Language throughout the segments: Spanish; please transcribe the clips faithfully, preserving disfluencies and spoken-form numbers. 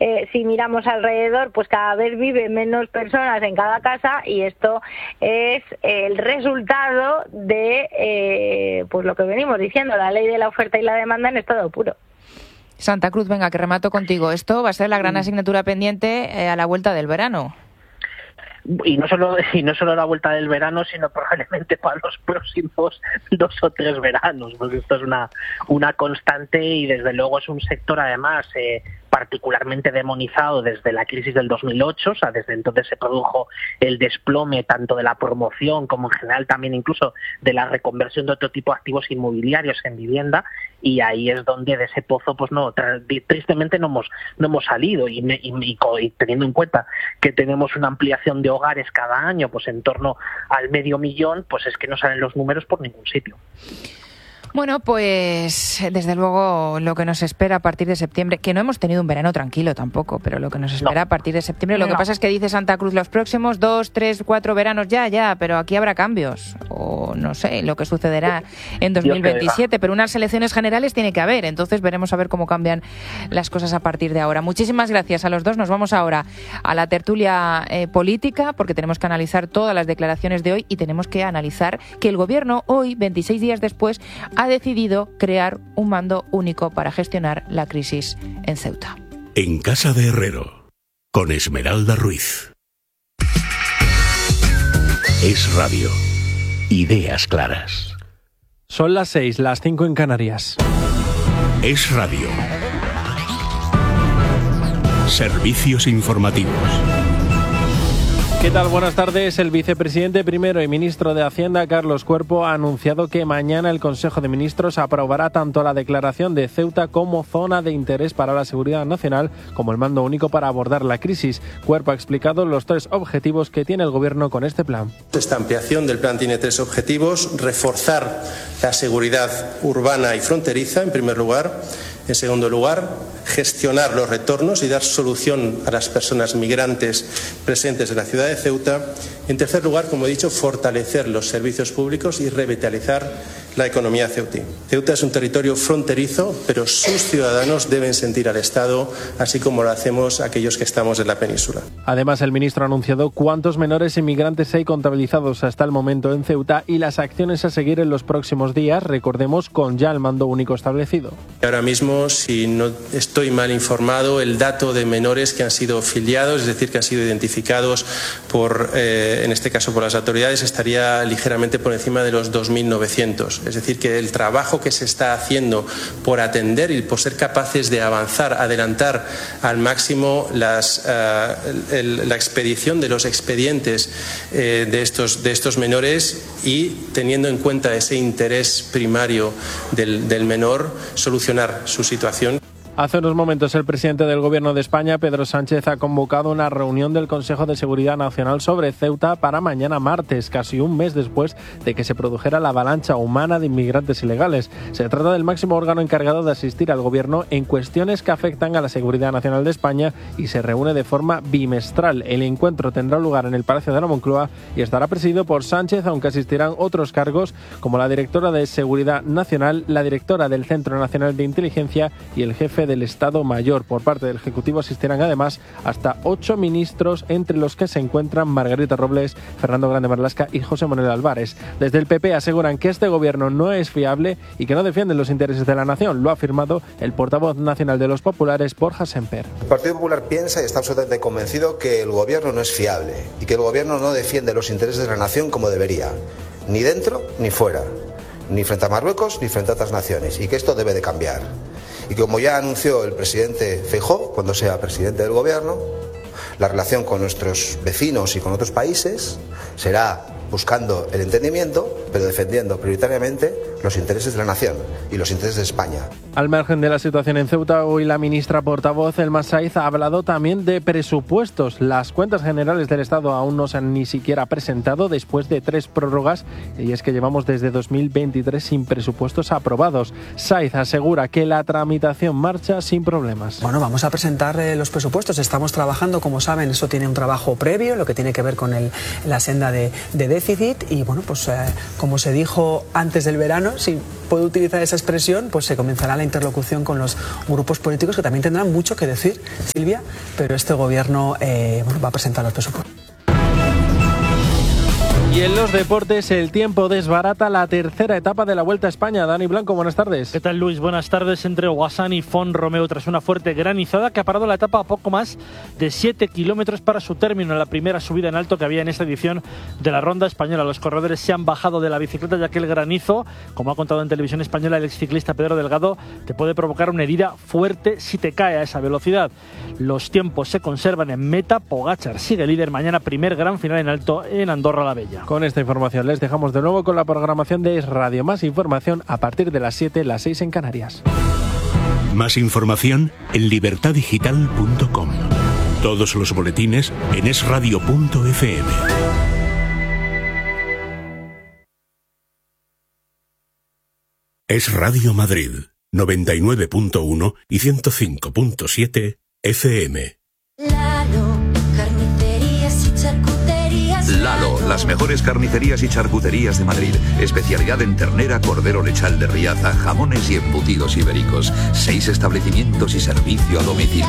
eh, si miramos alrededor, pues cada vez viven menos personas en cada casa, y esto es el resultado de eh, pues lo que venimos diciendo, la ley de la oferta y la demanda en estado puro. Santa Cruz, venga, que remato contigo. Esto va a ser la gran asignatura pendiente eh, a la vuelta del verano. Y no solo y no solo la vuelta del verano, sino probablemente para los próximos dos o tres veranos, porque esto es una una constante, y desde luego es un sector además eh, particularmente demonizado desde la crisis del dos mil ocho, o sea, desde entonces se produjo el desplome tanto de la promoción como en general también incluso de la reconversión de otro tipo de activos inmobiliarios en vivienda, y ahí es donde de ese pozo pues no tristemente no hemos no hemos salido, y, y, y, y teniendo en cuenta que tenemos una ampliación de hogares cada año pues en torno al medio millón, pues es que no salen los números por ningún sitio. Bueno, pues desde luego lo que nos espera a partir de septiembre, que no hemos tenido un verano tranquilo tampoco, pero lo que nos espera no. a partir de septiembre, lo no. que pasa es que dice Santa Cruz los próximos dos, tres, cuatro veranos ya, ya, pero aquí habrá cambios, o no sé, lo que sucederá en dos mil veintisiete, pero unas elecciones generales tiene que haber, entonces veremos a ver cómo cambian las cosas a partir de ahora. Muchísimas gracias a los dos, nos vamos ahora a la tertulia eh, política, porque tenemos que analizar todas las declaraciones de hoy y tenemos que analizar que el Gobierno hoy, veintiséis días después, ha decidido crear un mando único para gestionar la crisis en Ceuta. En Casa de Herrero, con Esmeralda Ruiz. Es Radio. Ideas claras. Son las seis, las cinco en Canarias. Es Radio. Servicios informativos. ¿Qué tal? Buenas tardes. El vicepresidente primero y ministro de Hacienda, Carlos Cuerpo, ha anunciado que mañana el Consejo de Ministros aprobará tanto la declaración de Ceuta como zona de interés para la seguridad nacional, como el mando único para abordar la crisis. Cuerpo ha explicado los tres objetivos que tiene el Gobierno con este plan. Esta ampliación del plan tiene tres objetivos: reforzar la seguridad urbana y fronteriza, en primer lugar. En segundo lugar, gestionar los retornos y dar solución a las personas migrantes presentes en la ciudad de Ceuta. En tercer lugar, como he dicho, fortalecer los servicios públicos y revitalizar la economía ceutí. Ceuta es un territorio fronterizo, pero sus ciudadanos deben sentir al Estado, así como lo hacemos aquellos que estamos en la península. Además, el ministro ha anunciado cuántos menores inmigrantes hay contabilizados hasta el momento en Ceuta y las acciones a seguir en los próximos días, recordemos, con ya el mando único establecido. Ahora mismo, si no estoy mal informado, el dato de menores que han sido filiados, es decir, que han sido identificados por, eh, en este caso por las autoridades, estaría ligeramente por encima de los dos mil novecientos. Es decir, que el trabajo que se está haciendo por atender y por ser capaces de avanzar, adelantar al máximo las, uh, el, la expedición de los expedientes eh, de, estos, de estos menores, y teniendo en cuenta ese interés primario del, del menor, solucionar su situación. Hace unos momentos el presidente del Gobierno de España, Pedro Sánchez, ha convocado una reunión del Consejo de Seguridad Nacional sobre Ceuta para mañana martes, casi un mes después de que se produjera la avalancha humana de inmigrantes ilegales. Se trata del máximo órgano encargado de asistir al Gobierno en cuestiones que afectan a la seguridad nacional de España y se reúne de forma bimestral. El encuentro tendrá lugar en el Palacio de la Moncloa y estará presidido por Sánchez, aunque asistirán otros cargos como la directora de Seguridad Nacional, la directora del Centro Nacional de Inteligencia y el jefe del Estado Mayor. Por parte del Ejecutivo asistirán además hasta ocho ministros, entre los que se encuentran Margarita Robles, Fernando Grande Marlaska y José Manuel Álvarez. Desde el P P aseguran que este gobierno no es fiable y que no defienden los intereses de la nación. Lo ha afirmado el portavoz nacional de los populares, Borja Semper. El Partido Popular piensa y está absolutamente convencido que el gobierno no es fiable y que el gobierno no defiende los intereses de la nación como debería, ni dentro ni fuera, ni frente a Marruecos ni frente a otras naciones, y que esto debe de cambiar. Y como ya anunció el presidente Feijóo, cuando sea presidente del gobierno, la relación con nuestros vecinos y con otros países será buscando el entendimiento, pero defendiendo prioritariamente los intereses de la nación y los intereses de España. Al margen de la situación en Ceuta, hoy la ministra portavoz, Elma Saiz, ha hablado también de presupuestos. Las cuentas generales del Estado aún no se han ni siquiera presentado después de tres prórrogas, y es que llevamos desde dos mil veintitrés sin presupuestos aprobados. Saiz asegura que la tramitación marcha sin problemas. Bueno, vamos a presentar eh, los presupuestos. Estamos trabajando, como saben, eso tiene un trabajo previo, lo que tiene que ver con el, la senda de, de déficit, y bueno, pues eh, como se dijo antes del verano, bueno, si puedo utilizar esa expresión, pues se comenzará la interlocución con los grupos políticos, que también tendrán mucho que decir, Silvia, pero este gobierno eh, bueno, va a presentar los presupuestos. Y en los deportes, el tiempo desbarata la tercera etapa de la Vuelta a España. Dani Blanco, buenas tardes. ¿Qué tal, Luis? Buenas tardes. Entre Ouassane y Font Romeu, tras una fuerte granizada que ha parado la etapa a poco más de siete kilómetros para su término, la primera subida en alto que había en esta edición de la Ronda Española. Los corredores se han bajado de la bicicleta, ya que el granizo, como ha contado en televisión española el exciclista Pedro Delgado, te puede provocar una herida fuerte si te cae a esa velocidad. Los tiempos se conservan en meta. Pogačar sigue líder. Mañana primer gran final en alto en Andorra la Bella. Con esta información les dejamos de nuevo con la programación de Es Radio. Más información a partir de las siete, las seis en Canarias. Más información en libertad digital punto com. Todos los boletines en es radio punto efe eme. Es Radio Madrid, noventa y nueve punto uno y ciento cinco punto siete efe eme. Lalo, las mejores carnicerías y charcuterías de Madrid. Especialidad en ternera, cordero lechal de Riaza, jamones y embutidos ibéricos. Seis establecimientos y servicio a domicilio.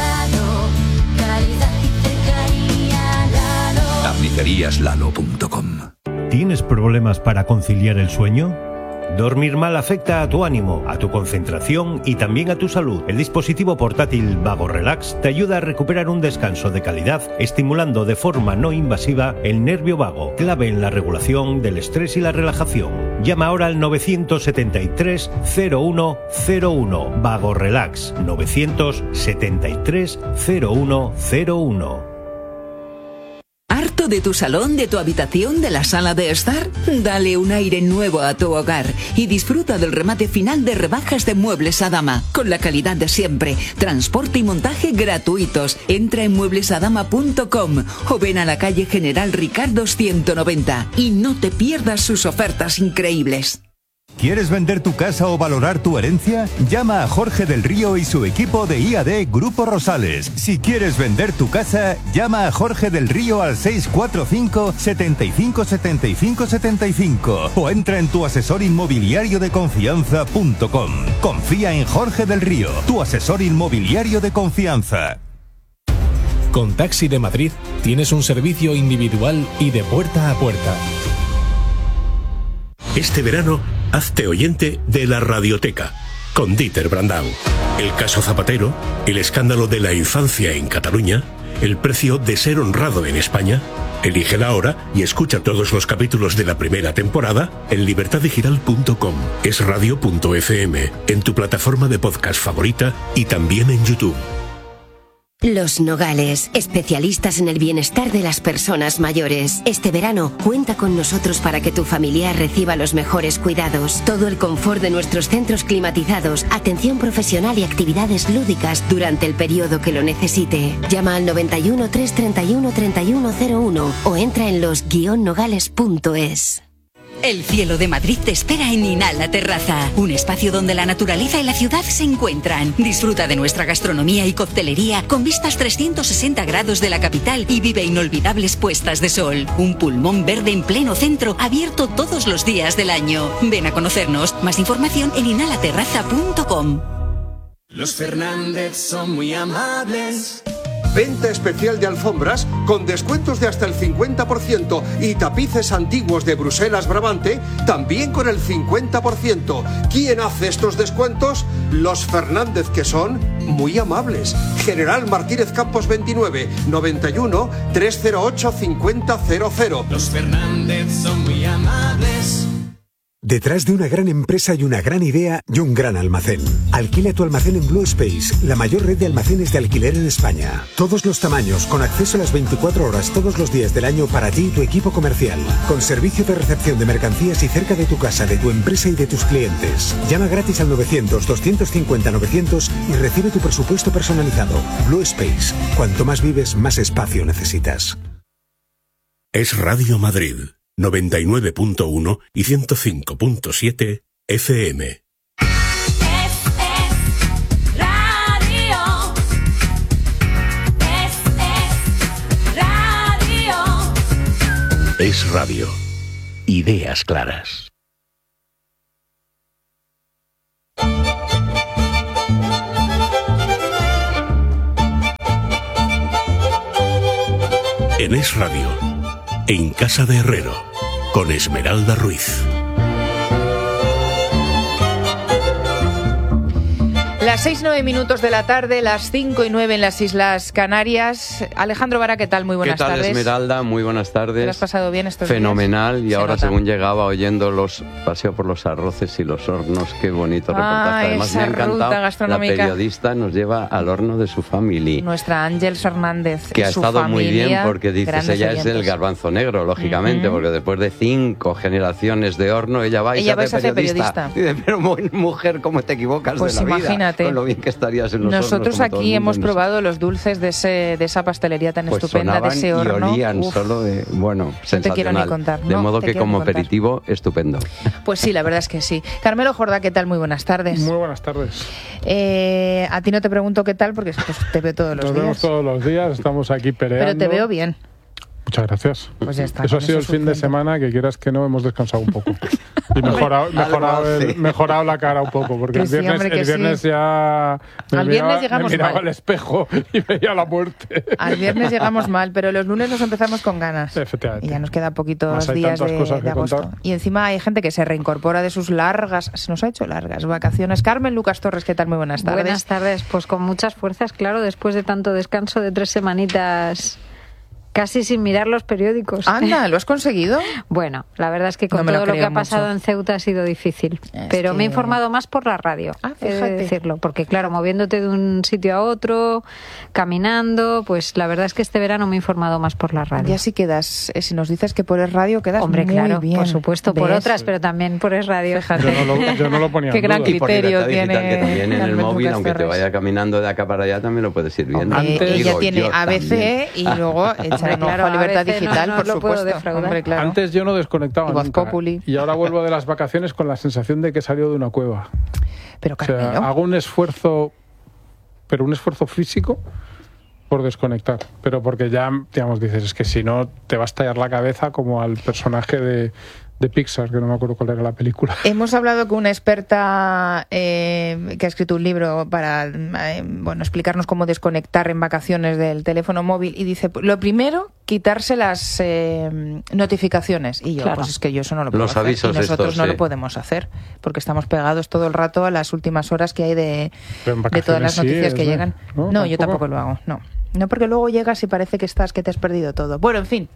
carnicerías lalo punto com. ¿Tienes problemas para conciliar el sueño? Dormir mal afecta a tu ánimo, a tu concentración y también a tu salud. El dispositivo portátil Vago Relax te ayuda a recuperar un descanso de calidad, estimulando de forma no invasiva el nervio vago, clave en la regulación del estrés y la relajación. Llama ahora al nueve siete tres, cero uno cero uno. Vago Relax, nueve siete tres, cero uno cero uno. ¿Harto de tu salón, de tu habitación, de la sala de estar? Dale un aire nuevo a tu hogar y disfruta del remate final de rebajas de Muebles Adama, con la calidad de siempre, transporte y montaje gratuitos. Entra en muebles adama punto com o ven a la calle General Ricardo ciento noventa y no te pierdas sus ofertas increíbles. ¿Quieres vender tu casa o valorar tu herencia? Llama a Jorge del Río y su equipo de I A D Grupo Rosales. Si quieres vender tu casa, llama a Jorge del Río al seis cuatro cinco, setenta y cinco, setenta y cinco, setenta y cinco o entra en tu asesor inmobiliario de confianza punto com. Confía en Jorge del Río, tu asesor inmobiliario de confianza. Con Taxi de Madrid tienes un servicio individual y de puerta a puerta. Este verano, hazte oyente de La Radioteca, con Dieter Brandau. El caso Zapatero, el escándalo de la infancia en Cataluña, el precio de ser honrado en España. Elígela ahora y escucha todos los capítulos de la primera temporada en libertad digital punto com, es radio punto efe eme, en tu plataforma de podcast favorita y también en YouTube. Los Nogales, especialistas en el bienestar de las personas mayores. Este verano, cuenta con nosotros para que tu familiar reciba los mejores cuidados. Todo el confort de nuestros centros climatizados, atención profesional y actividades lúdicas durante el periodo que lo necesite. Llama al noventa y uno, trescientos treinta y uno, treinta y uno cero uno o entra en los guion nogales punto es. El cielo de Madrid te espera en Inala Terraza, un espacio donde la naturaleza y la ciudad se encuentran. Disfruta de nuestra gastronomía y coctelería con vistas trescientos sesenta grados de la capital y vive inolvidables puestas de sol. Un pulmón verde en pleno centro, abierto todos los días del año. Ven a conocernos. Más información en inala terraza punto com. Los Fernández son muy amables. Venta especial de alfombras con descuentos de hasta el cincuenta por ciento y tapices antiguos de Bruselas Brabante también con el cincuenta por ciento. ¿Quién hace estos descuentos? Los Fernández, que son muy amables. General Martínez Campos veintinueve, noventa y uno, trescientos ocho, cincuenta cero cero. Los Fernández son muy amables. Detrás de una gran empresa hay una gran idea y un gran almacén. Alquila tu almacén en Blue Space, la mayor red de almacenes de alquiler en España. Todos los tamaños, con acceso a las veinticuatro horas todos los días del año para ti y tu equipo comercial. Con servicio de recepción de mercancías y cerca de tu casa, de tu empresa y de tus clientes. Llama gratis al novecientos, doscientos cincuenta, novecientos y recibe tu presupuesto personalizado. Blue Space. Cuanto más vives, más espacio necesitas. Es Radio Madrid, noventa y nueve punto uno y ciento cinco punto siete efe eme. Es Radio. Ideas claras. en Es Radio, en Casa de Herrero, con Esmeralda Ruiz. Las seis, nueve minutos de la tarde, las cinco y nueve en las Islas Canarias. Alejandro Vara, ¿qué tal? Muy buenas ¿Qué tal, tardes. Esmeralda? Muy buenas tardes. ¿Te lo has pasado bien estos Fenomenal, días? y Se ahora nota. según llegaba oyendo los paseo por los arroces y los hornos, qué bonito reportaje. Ah, Además esa me ha ruta encantado, la gastronómica. periodista nos lleva al horno de su familia. Nuestra Ángeles Hernández Que y ha su estado muy bien familia, porque dices, grandes ella es oyentes. el garbanzo negro, lógicamente, Ujú. porque después de cinco generaciones de horno, ella va y Ella se va y hace se hace periodista. periodista. Dice, pero mu- mujer, ¿cómo te equivocas Pues de la imagínate. vida? Con lo bien que estarías en los hornos, Nosotros como todo el aquí mundo, hemos no sé. probado los dulces de, ese, de esa pastelería tan Pues estupenda, de sonaban ese horno. y olían Uf. solo de, bueno, te quiero ni sensacional. contar, de no modo te que quiero como ni contar. aperitivo, estupendo. Pues sí, la verdad es que sí. Carmelo Jordá, ¿qué tal? Muy buenas tardes. Muy buenas tardes. Eh, a ti no te pregunto qué tal porque pues, te veo todos los Nos días. vemos todos los días, estamos aquí peleando. Pero te veo bien. Muchas gracias. Pues ya está, Eso ha con sido el eso fin de suficiente. semana, que quieras que no, hemos descansado un poco. Y mejorado, mejorado, Algo el- hace. mejorado la cara un poco, porque Que el sí, viernes, hombre, que el viernes sí. ya me Al viernes miraba, llegamos me miraba mal. al espejo y veía la muerte. Al viernes llegamos mal, pero los lunes nos empezamos con ganas. Efectivamente. Y ya nos quedan poquitos Más hay días tantas de, cosas de que agosto. contar. Y encima hay gente que se reincorpora de sus largas, se nos ha hecho largas vacaciones. Carmen Lucas Torres, ¿qué tal? Muy buenas tardes. Buenas tardes, pues con muchas fuerzas, claro, después de tanto descanso de tres semanitas casi sin mirar los periódicos. Anda, ¿lo has conseguido? Bueno, la verdad es que con No me lo todo lo que creo ha pasado mucho. en Ceuta ha sido difícil, pero que- me he informado más por la radio, Ah, he de fíjate. decirlo, porque claro, moviéndote de un sitio a otro, caminando, pues la verdad es que este verano me he informado más por la radio. Ya sí quedas, eh, si nos dices que por el radio quedas Hombre, muy claro, bien. por supuesto, por ¿Ves? otras, pero también por es radio. Fíjate. Yo no lo, yo no lo ponía Qué en gran duda. Y por criterio libertad digital, tiene que también en el Carmen móvil, Lucas aunque te Torres. vaya caminando de acá para allá, también lo puedes ir viendo. Eh, Antes- ella Digo, tiene yo A B C también. y luego echar un ojo Claro, a Libertad A B C no- Digital, no por lo puedo supuesto. defraudar. Hombre, claro. Antes yo no desconectaba Y Voz nunca. Populi. Y ahora vuelvo de las vacaciones con la sensación de que he salido de una cueva. Pero O sea, Carmelo, hago un esfuerzo, pero un esfuerzo físico por desconectar. Pero porque ya, digamos, dices, es que si no te va a estallar la cabeza como al personaje de, de Pixar, que no me acuerdo cuál era la película. hemos hablado con una experta eh, que ha escrito un libro para eh, bueno, explicarnos cómo desconectar en vacaciones del teléfono móvil y dice, lo primero, quitarse las eh, notificaciones. Y yo, Claro. pues es que yo eso no lo puedo Los hacer. avisos y nosotros estos, no sí. lo podemos hacer, porque estamos pegados todo el rato a las últimas horas que hay de, Pero en de todas las vacaciones sí, noticias que es de- llegan. ¿no? No, yo ¿Tampoco? tampoco lo hago, no. No, porque luego llegas y parece que estás, que te has perdido todo. Bueno, en fin.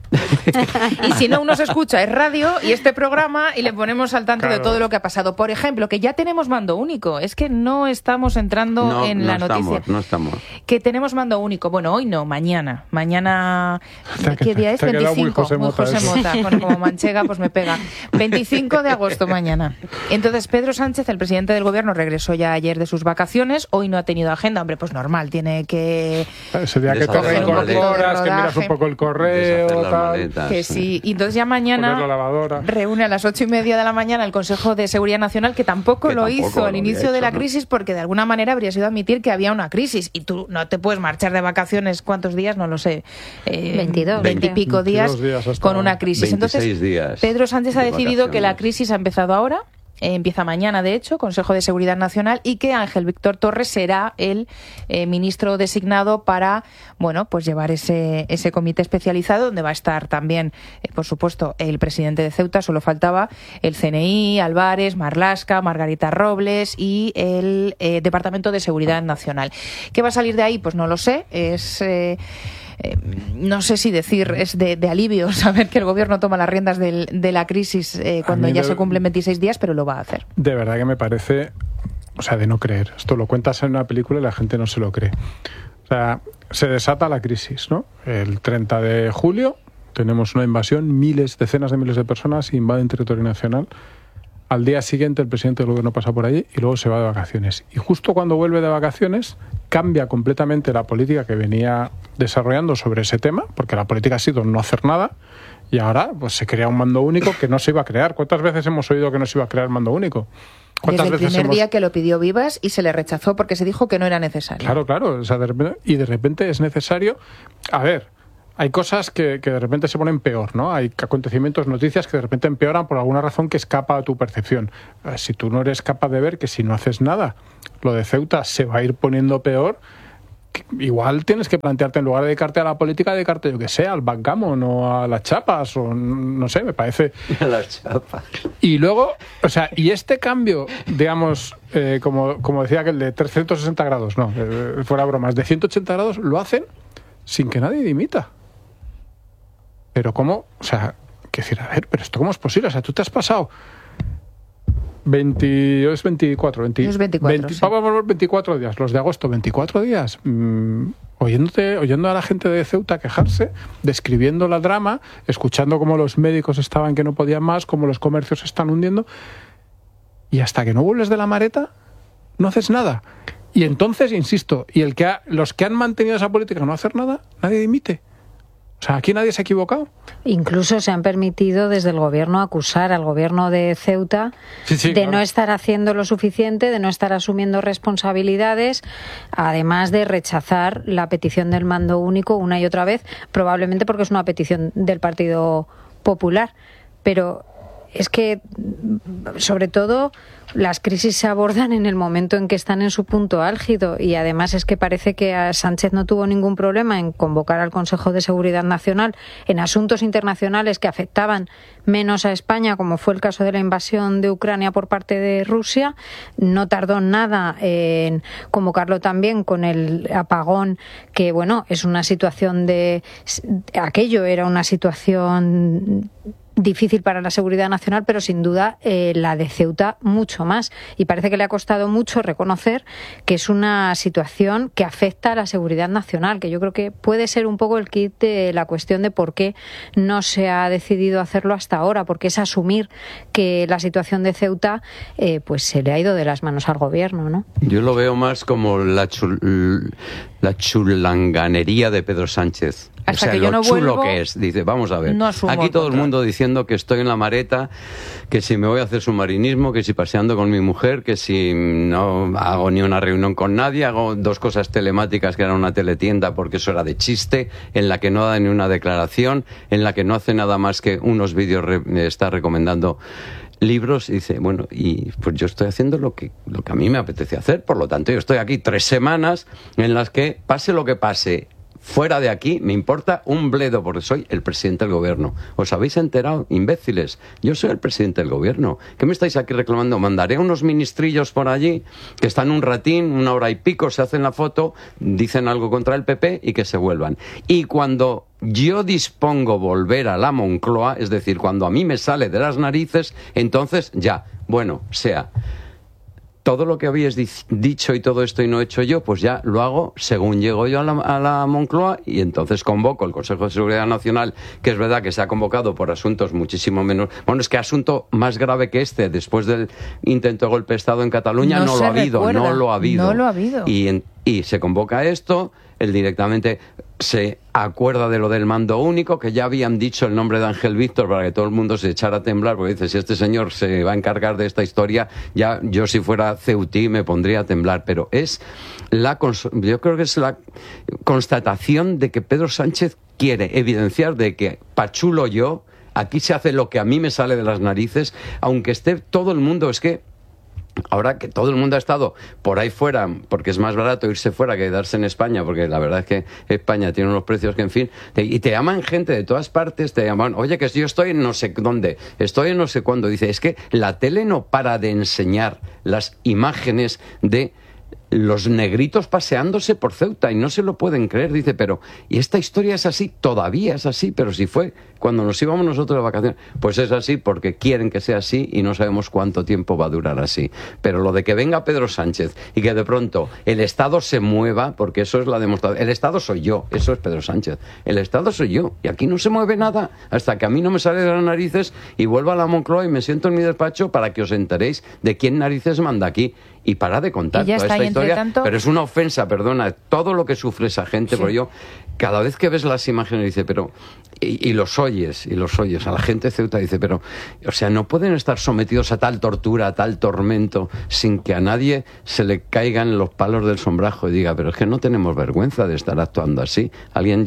Y si no, uno se escucha, es radio y este programa y le ponemos al tanto de Claro. todo lo que ha pasado. Por ejemplo, que ya tenemos mando único. Es que no estamos entrando No, en no la estamos, noticia. no estamos. Que tenemos mando único. Bueno, hoy no, mañana. Mañana, Te ha- ¿qué día es? te ha quedado muy veinticinco. José Mota eso. Mota. Bueno, como manchega, pues me pega. veinticinco de agosto mañana. Entonces, Pedro Sánchez, el presidente del gobierno, regresó ya ayer de sus vacaciones. Hoy no ha tenido agenda. Hombre, pues normal, tiene que... Ese día que te Deshacer un poquito de reincorporas, que miras rodaje. un poco el correo, Deshacer las tal, maletas. Que sí. Y entonces ya mañana... poner la lavadora. Reúne a las ocho y media de la mañana el Consejo de Seguridad Nacional, que tampoco Que lo tampoco hizo lo al había inicio de hecho, la ¿no? crisis, porque de alguna manera habría sido admitir que había una crisis. Y tú no te puedes marchar de vacaciones, ¿cuántos días? No lo sé. Eh, veintidós, Veintipico días veintidós días hasta con una crisis. veintiséis Entonces, días Pedro Sánchez ha de decidido que la vacaciones. crisis ha empezado ahora. Eh, empieza mañana, de hecho, Consejo de Seguridad Nacional, y que Ángel Víctor Torres será el eh, ministro designado para, bueno, pues llevar ese, ese comité especializado, donde va a estar también, eh, por supuesto, el presidente de Ceuta, solo faltaba el C N I, Álvarez, Marlaska, Margarita Robles y el eh, Departamento de Seguridad Nacional. ¿Qué va a salir de ahí? Pues no lo sé. Es... Eh, Eh, no sé si decir, es de, de alivio saber que el gobierno toma las riendas del, de la crisis eh, cuando mí ya de- se cumplen veintiséis días, pero lo va a hacer. De verdad que me parece, o sea, de no creer. Esto lo cuentas en una película y la gente no se lo cree. O sea, se desata la crisis, ¿no? El treinta de julio tenemos una invasión, miles, decenas de miles de personas invaden territorio nacional. Al día siguiente el presidente del gobierno pasa por allí y luego se va de vacaciones. Y justo cuando vuelve de vacaciones cambia completamente la política que venía desarrollando sobre ese tema, porque la política ha sido no hacer nada, y ahora pues se crea un mando único que no se iba a crear. ¿Cuántas veces hemos oído que no se iba a crear mando único? Desde el primer hemos- día que lo pidió Vivas y se le rechazó porque se dijo que no era necesario. Claro, claro. O sea, de repente- y de repente es necesario... A ver, hay cosas que, que de repente se ponen peor, ¿no? Hay acontecimientos, noticias que de repente empeoran por alguna razón que escapa a tu percepción. Eh, Si tú no eres capaz de ver que si no haces nada, lo de Ceuta se va a ir poniendo peor, igual tienes que plantearte, en lugar de dedicarte a la política, dedicarte, yo que sé, al backgammon o a las chapas, o no sé, me parece. A las chapas. Y luego, o sea, y este cambio, digamos, eh, como, como decía aquel de trescientos sesenta grados, no, eh, fuera bromas, de ciento ochenta grados, lo hacen sin que nadie dimita. Pero ¿cómo? O sea, quiero decir, a ver, pero esto ¿cómo es posible? O sea, tú te has pasado veinte, es veinticuatro, veinte, es veinticuatro, veinte, sí. vamos a ver, veinticuatro días, los de agosto, veinticuatro días, mmm, oyéndote, oyendo a la gente de Ceuta quejarse, describiendo la drama, escuchando cómo los médicos estaban que no podían más, cómo los comercios se están hundiendo, y hasta que no vuelves de la mareta, no haces nada. Y entonces, insisto, y el que ha, los que han mantenido esa política no hacer nada, nadie dimite. O sea, aquí nadie se ha equivocado. Incluso se han permitido desde el gobierno acusar al gobierno de Ceuta sí, sí, de claro. no estar haciendo lo suficiente, de no estar asumiendo responsabilidades, además de rechazar la petición del mando único una y otra vez, probablemente porque es una petición del Partido Popular. Pero es que, sobre todo, las crisis se abordan en el momento en que están en su punto álgido, y además es que parece que a Sánchez no tuvo ningún problema en convocar al Consejo de Seguridad Nacional en asuntos internacionales que afectaban menos a España, como fue el caso de la invasión de Ucrania por parte de Rusia. No tardó nada en convocarlo también con el apagón, que bueno, es una situación de... aquello era una situación difícil para la seguridad nacional, pero sin duda eh, la de Ceuta mucho más. Y parece que le ha costado mucho reconocer que es una situación que afecta a la seguridad nacional, que yo creo que puede ser un poco el kit de la cuestión de por qué no se ha decidido hacerlo hasta ahora, porque es asumir que la situación de Ceuta eh, pues se le ha ido de las manos al gobierno, ¿no? Yo lo veo más como la, chul, la chulanganería de Pedro Sánchez. Hasta o sea, que lo yo no chulo vuelvo, que es. Dice, vamos a ver, no asumo aquí el todo el control. mundo diciendo que estoy en la mareta, que si me voy a hacer submarinismo, que si paseando con mi mujer, que si no hago ni una reunión con nadie, hago dos cosas telemáticas que eran una teletienda porque eso era de chiste, en la que no da ni una declaración, en la que no hace nada más que unos vídeos, re, está recomendando libros, y dice, bueno, y pues yo estoy haciendo lo que, lo que a mí me apetece hacer, por lo tanto yo estoy aquí tres semanas en las que, pase lo que pase, fuera de aquí me importa un bledo porque soy el presidente del gobierno. ¿Os habéis enterado, imbéciles? Yo soy el presidente del gobierno. ¿Qué me estáis aquí reclamando? Mandaré unos ministrillos por allí que están un ratín, una hora y pico, se hacen la foto, dicen algo contra el P P y que se vuelvan. Y cuando yo dispongo volver a la Moncloa, es decir, cuando a mí me sale de las narices, entonces ya, bueno, sea... todo lo que habéis dicho y todo esto y no he hecho yo, pues ya lo hago según llego yo a la, a la Moncloa, y entonces convoco el Consejo de Seguridad Nacional, que es verdad que se ha convocado por asuntos muchísimo menos... Bueno, es que asunto más grave que este, después del intento de golpe de Estado en Cataluña, no, no lo ha habido, recuerda. no lo ha habido. No lo ha habido. Y, en, y se convoca esto, él directamente se acuerda de lo del mando único, que ya habían dicho el nombre de Ángel Víctor para que todo el mundo se echara a temblar, porque dice, si este señor se va a encargar de esta historia, ya yo si fuera ceutí me pondría a temblar. Pero es la yo creo que es la constatación de que Pedro Sánchez quiere evidenciar de que pachulo yo, aquí se hace lo que a mí me sale de las narices, aunque esté todo el mundo, es que ahora que todo el mundo ha estado por ahí fuera, porque es más barato irse fuera que quedarse en España, porque la verdad es que España tiene unos precios que, en fin, te, y te llaman gente de todas partes, te llaman, oye, que yo estoy en no sé dónde, estoy en no sé cuándo. Dice, es que la tele no para de enseñar las imágenes de los negritos paseándose por Ceuta y no se lo pueden creer. Dice, pero ¿y esta historia es así? Todavía es así, pero si fue cuando nos íbamos nosotros de vacaciones. Pues es así porque quieren que sea así y no sabemos cuánto tiempo va a durar así. Pero lo de que venga Pedro Sánchez y que de pronto el Estado se mueva, porque eso es la demostración. El Estado soy yo, eso es Pedro Sánchez. El Estado soy yo y aquí no se mueve nada hasta que a mí no me sale de las narices y vuelvo a la Moncloa y me siento en mi despacho para que os enteréis de quién narices manda aquí. Y para de contar toda esta historia, tanto... pero es una ofensa, perdona, todo lo que sufre esa gente, sí. Porque yo, cada vez que ves las imágenes, dice, pero, y, y los oyes, y los oyes, a la gente de Ceuta dice, pero, o sea, no pueden estar sometidos a tal tortura, a tal tormento, sin que a nadie se le caigan los palos del sombrajo y diga, pero es que no tenemos vergüenza de estar actuando así. Alguien, yo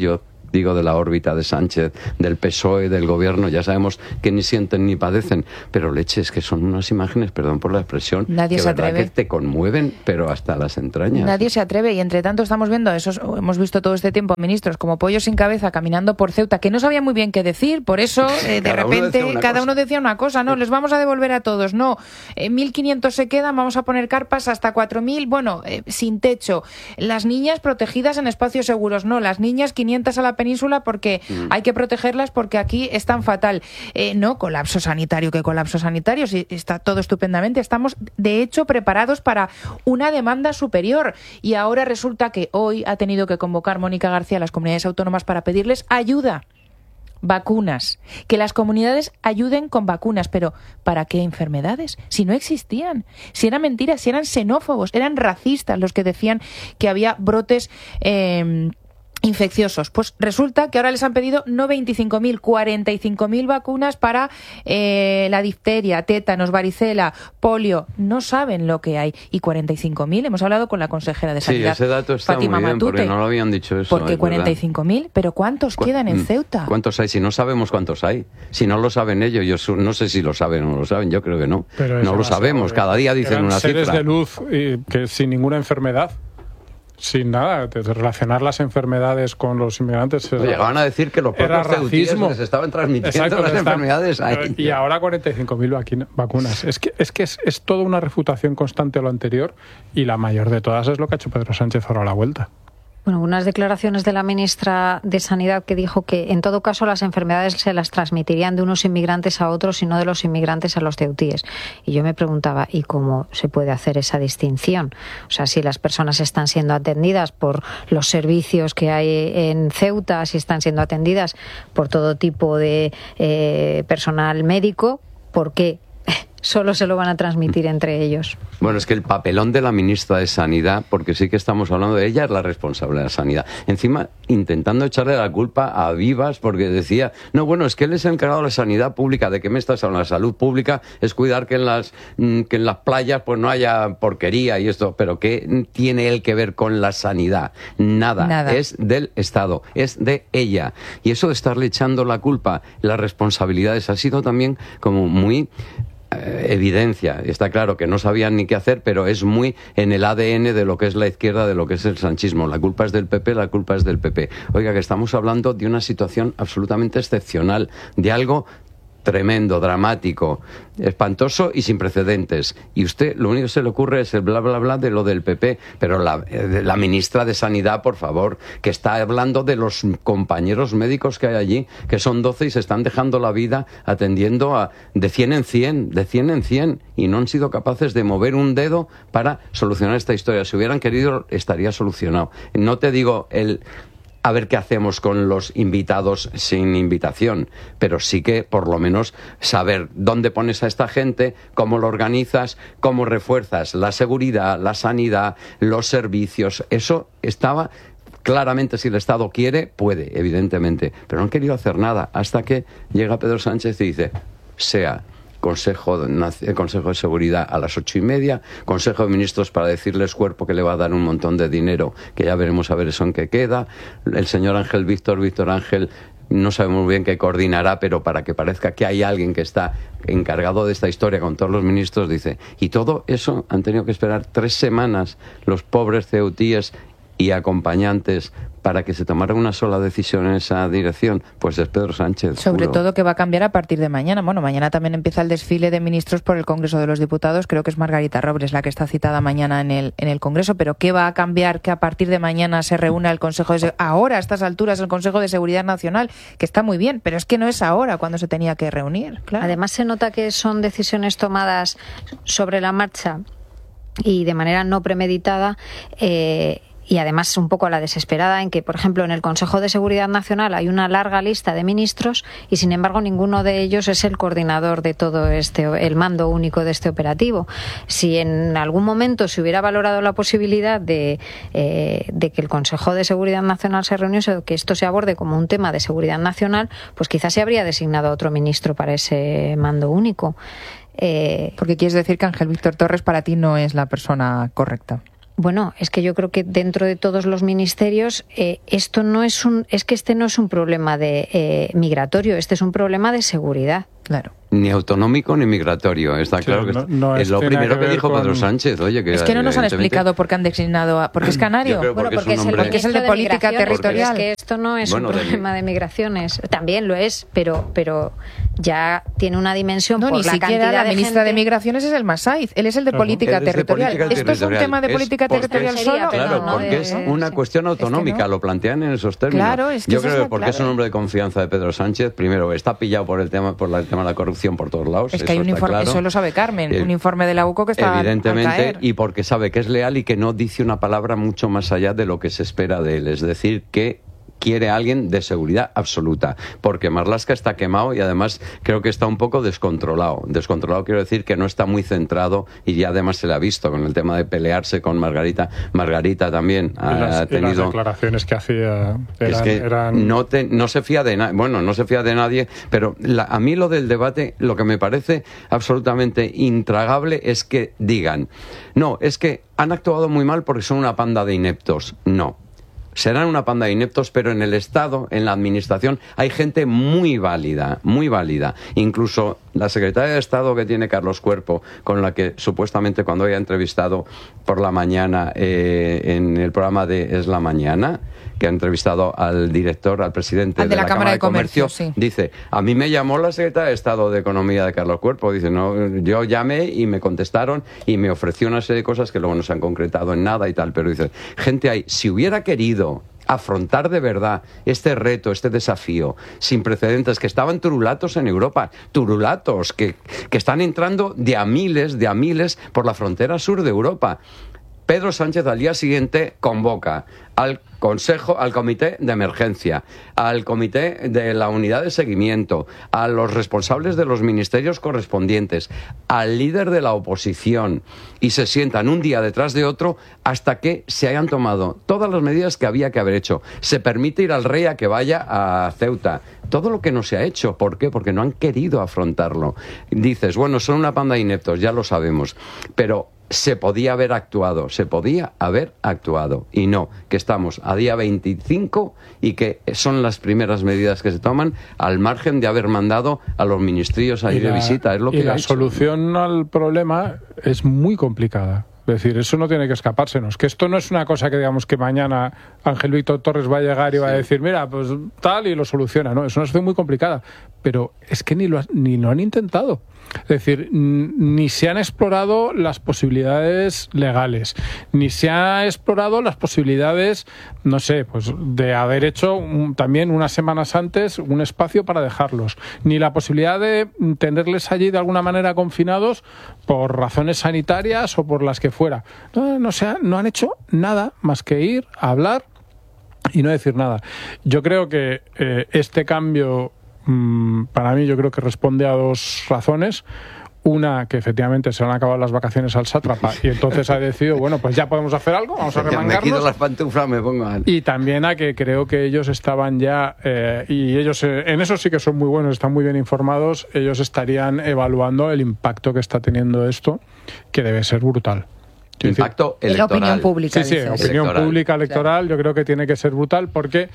digo de la órbita de Sánchez, del P S O E, del gobierno, ya sabemos que ni sienten ni padecen, pero leche, es que son unas imágenes, perdón por la expresión, Nadie que se verdad atreve. que te conmueven, pero hasta las entrañas. Nadie se atreve y entre tanto estamos viendo esos, hemos visto todo este tiempo ministros como pollos sin cabeza caminando por Ceuta que no sabían muy bien qué decir, por eso eh, de Cada uno repente decía una cada cosa. uno decía una cosa, no, les vamos a devolver a todos, no, eh, mil quinientos se quedan, vamos a poner carpas hasta cuatro mil, bueno, eh, sin techo, las niñas protegidas en espacios seguros, no, las niñas quinientas a la península porque mm. hay que protegerlas porque aquí están fatal, eh, no, colapso sanitario, que colapso sanitario, si está todo estupendamente, estamos de hecho preparados para una demanda superior y ahora resulta que hoy ha tenido que convocar Mónica García a las comunidades autónomas para pedirles ayuda, vacunas, que las comunidades ayuden con vacunas, pero ¿para qué enfermedades? Si no existían, si eran mentiras, si eran xenófobos, eran racistas los que decían que había brotes eh, infecciosos. Pues resulta que ahora les han pedido no veinticinco mil, cuarenta y cinco mil vacunas para eh, la difteria, tétanos, varicela, polio. No saben lo que hay. Y cuarenta y cinco mil, hemos hablado con la consejera de Sanidad, Sí, ese dato está Fátima muy bien, Matute, porque no lo habían dicho eso. porque cuarenta y cinco mil, pero ¿cuántos ¿Cu- quedan en mm, Ceuta? ¿Cuántos hay? Si no sabemos cuántos hay. Si no lo saben ellos, yo su- no sé si lo saben o no lo saben, yo creo que no. Pero No eso lo no se sabemos, sabe. cada día dicen Eran una seres cifra. de luz y que sin ninguna enfermedad. Sin nada, de relacionar las enfermedades con los inmigrantes. Pues llegaban a decir que los era propios ceutíes racismo. les estaban transmitiendo Exacto, las les está- enfermedades ahí. Y ahora cuarenta y cinco mil vacunas. Es que, es, que es, es toda una refutación constante a lo anterior y la mayor de todas es lo que ha hecho Pedro Sánchez ahora a la vuelta. Bueno, unas declaraciones de la ministra de Sanidad que dijo que en todo caso las enfermedades se las transmitirían de unos inmigrantes a otros y no de los inmigrantes a los ceutíes. Y yo me preguntaba, ¿y cómo se puede hacer esa distinción? O sea, si las personas están siendo atendidas por los servicios que hay en Ceuta, si están siendo atendidas por todo tipo de eh, personal médico, ¿por qué solo se lo van a transmitir entre ellos? Bueno, es que el papelón de la ministra de Sanidad, porque sí que estamos hablando de ella, es la responsable de la sanidad. Encima, intentando echarle la culpa a Vivas, porque decía, no, bueno, es que él es el encargado de la sanidad pública. ¿De qué me estás hablando? La salud pública es cuidar que en las, mm, que en las playas pues no haya porquería y esto. Pero ¿qué tiene él que ver con la sanidad? Nada. Nada. Es del Estado, es de ella. Y eso de estarle echando la culpa, las responsabilidades, ha sido también como muy evidencia. Está claro que no sabían ni qué hacer, pero es muy en el A D N de lo que es la izquierda, de lo que es el sanchismo. La culpa es del P P, la culpa es del P P. Oiga, que estamos hablando de una situación absolutamente excepcional, de algo tremendo, dramático, espantoso y sin precedentes. Y usted, lo único que se le ocurre es el bla, bla, bla de lo del P P. Pero la, eh, la ministra de Sanidad, por favor, que está hablando de los compañeros médicos que hay allí, que son doce y se están dejando la vida atendiendo a de cien en cien, de cien en cien, y no han sido capaces de mover un dedo para solucionar esta historia. Si hubieran querido, estaría solucionado. No te digo el... a ver qué hacemos con los invitados sin invitación, pero sí que por lo menos saber dónde pones a esta gente, cómo lo organizas, cómo refuerzas la seguridad, la sanidad, los servicios. Eso estaba claramente, si el Estado quiere, puede, evidentemente, pero no han querido hacer nada hasta que llega Pedro Sánchez y dice, sea Consejo de, Consejo de Seguridad a las ocho y media, Consejo de Ministros para decirles cuerpo que le va a dar un montón de dinero, que ya veremos a ver eso en qué queda. El señor Ángel Víctor, Víctor Ángel, no sabemos muy bien qué coordinará, pero para que parezca que hay alguien que está encargado de esta historia con todos los ministros, dice. Y todo eso han tenido que esperar tres semanas los pobres ceutíes y acompañantes para que se tomara una sola decisión en esa dirección, pues es Pedro Sánchez. Sobre juro. todo que va a cambiar a partir de mañana. Bueno, mañana también empieza el desfile de ministros por el Congreso de los Diputados. Creo que es Margarita Robles la que está citada mañana en el en el Congreso. Pero ¿qué va a cambiar que a partir de mañana se reúna el Consejo de Seguridad? Ahora, a estas alturas, el Consejo de Seguridad Nacional, que está muy bien, pero es que no es ahora cuando se tenía que reunir. Claro. Además, se nota que son decisiones tomadas sobre la marcha y de manera no premeditada. Eh, Y además un poco a la desesperada en que, por ejemplo, en el Consejo de Seguridad Nacional hay una larga lista de ministros y, sin embargo, ninguno de ellos es el coordinador de todo este, el mando único de este operativo. Si en algún momento se hubiera valorado la posibilidad de, eh, de que el Consejo de Seguridad Nacional se reuniese, que esto se aborde como un tema de seguridad nacional, pues quizás se habría designado a otro ministro para ese mando único. Eh, Porque quieres decir que Ángel Víctor Torres para ti no es la persona correcta. Bueno, es que yo creo que dentro de todos los ministerios eh, esto no es un, es que este no es un problema de eh, migratorio, este es un problema de seguridad. Claro. Ni autonómico ni migratorio, está Sí, claro que no- es- no es es- lo tiene primero que que ver dijo con- Pedro Sánchez, oye, que Es que no nos han evidentemente- explicado por qué han designado a... ¿Porque es canario? Yo creo Bueno, porque es porque un es el hombre- Porque es el de ministro política Migraciones, pero territorial. Es que esto no es Bueno, un de- problema de migraciones. También lo es, pero pero ya tiene una dimensión No, por ni la siquiera cantidad la de ministra de gente. Migraciones es el Masaiz, él es el de Claro. política Él es de territorial. política ¿Esto es un territorial. tema de Es política porque- territorial Sería, solo? pero Claro, no, porque de- es una cuestión autonómica, no. lo plantean en esos términos. Claro, es que Yo esa es creo la que porque es un clave. hombre de confianza de Pedro Sánchez, primero está pillado por el tema por la- el tema de la corrupción por todos lados. Es que eso hay un está informe, claro. eso lo sabe Carmen, Eh, un informe de la U C O que está al Evidentemente, caer. y porque sabe que es leal y que no dice una palabra mucho más allá de lo que se espera de él. Es decir, que quiere a alguien de seguridad absoluta, porque Marlaska está quemado y además creo que está un poco descontrolado. Descontrolado quiero decir que no está muy centrado y ya además se le ha visto con el tema de pelearse con Margarita. Margarita también Y ha, las, ha y las tenido... declaraciones que hacía eran, Es que eran- no, te- no se fía de nadie, bueno, no se fía de nadie, pero la- a mí lo del debate, lo que me parece absolutamente intragable es que digan, no, es que han actuado muy mal porque son una panda de ineptos. No. Serán una panda de ineptos, pero en el Estado, en la Administración, hay gente muy válida, muy válida. Incluso la secretaria de Estado que tiene Carlos Cuerpo, con la que supuestamente cuando haya entrevistado por la mañana eh, en el programa de Es la Mañana, que ha entrevistado al director, al presidente Al de, la, Cámara de Comercio, sí. dice, a mí me llamó la secretaria de Estado de Economía de Carlos Cuerpo, dice, no, yo llamé y me contestaron y me ofreció una serie de cosas que luego no se han concretado en nada y tal, pero dice, gente ahí, si hubiera querido afrontar de verdad este reto, este desafío sin precedentes, que estaban turulatos en Europa, turulatos, que, que están entrando de a miles, de a miles por la frontera sur de Europa. Pedro Sánchez al día siguiente convoca al Consejo, al Comité de Emergencia, al Comité de la Unidad de Seguimiento, a los responsables de los ministerios correspondientes, al líder de la oposición, y se sientan un día detrás de otro hasta que se hayan tomado todas las medidas que había que haber hecho. Se permite ir al rey a que vaya a Ceuta. Todo lo que no se ha hecho. ¿Por qué? Porque no han querido afrontarlo. Dices, bueno, son una panda de ineptos, ya lo sabemos, pero se podía haber actuado, se podía haber actuado, y no, que estamos a día veinticinco y que son las primeras medidas que se toman al margen de haber mandado a los ministerios a y ir de la- visita, es lo y que la ha hecho. solución al problema es muy complicada. Es decir, eso no tiene que escapársenos. Que esto no es una cosa que digamos que mañana Ángel Víctor Torres va a llegar y va a decir, mira, pues tal, y lo soluciona. No, es una situación muy complicada. Pero es que ni lo, ha- ni lo han intentado. Es decir, n- ni se han explorado las posibilidades legales, ni se han explorado las posibilidades, no sé, pues de haber hecho un- también unas semanas antes un espacio para dejarlos, ni la posibilidad de tenerles allí de alguna manera confinados por razones sanitarias o por las que fuera. No, no, se han- no han hecho nada más que ir a hablar y no decir nada. Yo creo que eh, este cambio, mm, para mí, yo creo que responde a dos razones. Una, que efectivamente se le han acabado las vacaciones al sátrapa y entonces ha decidido, bueno, pues ya podemos hacer algo, vamos a Me quito remangarnos. las pantuflas, me pongo a... Y también a que creo que ellos estaban ya, eh, y ellos eh, en eso sí que son muy buenos, están muy bien informados, ellos estarían evaluando el impacto que está teniendo esto, que debe ser brutal. Quiero decir- Impacto En la electoral. opinión pública, Sí, sí, dices. opinión Electoral. pública electoral, yo creo que tiene que ser brutal porque